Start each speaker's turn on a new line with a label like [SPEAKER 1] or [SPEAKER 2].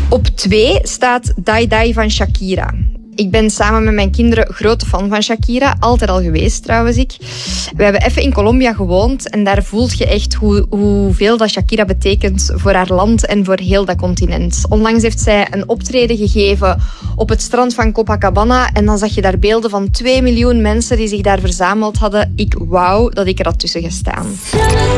[SPEAKER 1] Op 2 staat Die Die van Shakira. Ik ben samen met mijn kinderen grote fan van Shakira. Altijd al geweest, trouwens ik. We hebben even in Colombia gewoond en daar voelt je echt hoeveel dat Shakira betekent voor haar land en voor heel dat continent. Onlangs heeft zij een optreden gegeven op het strand van Copacabana en dan zag je daar beelden van 2 miljoen mensen die zich daar verzameld hadden. Ik wou dat ik er had tussen gestaan.